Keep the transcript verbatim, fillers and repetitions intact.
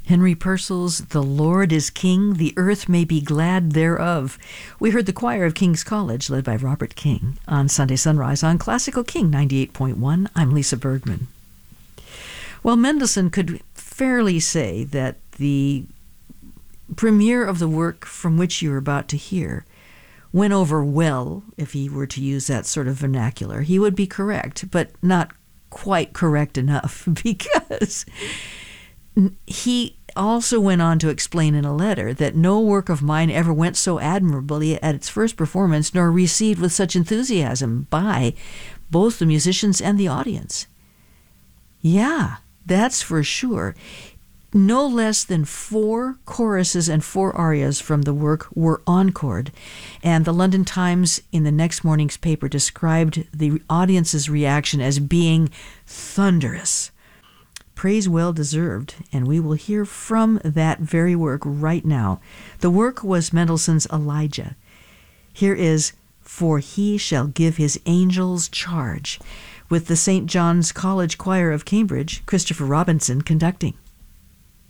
Henry Purcell's The Lord is King, the earth may be glad thereof. We heard the choir of King's College, led by Robert King, on Sunday Sunrise on Classical King ninety-eight point one. I'm Lisa Bergman. Well, Mendelssohn could fairly say that the premiere of the work from which you're about to hear went over well, if he were to use that sort of vernacular. He would be correct, but not quite correct enough, because he also went on to explain in a letter that no work of mine ever went so admirably at its first performance, nor received with such enthusiasm by both the musicians and the audience. Yeah, that's for sure. No less than four choruses and four arias from the work were encored, and the London Times in the next morning's paper described the audience's reaction as being thunderous. Praise well deserved, and we will hear from that very work right now. The work was Mendelssohn's Elijah. Here is For He Shall Give His Angels Charge, with the Saint John's College Choir of Cambridge, Christopher Robinson conducting.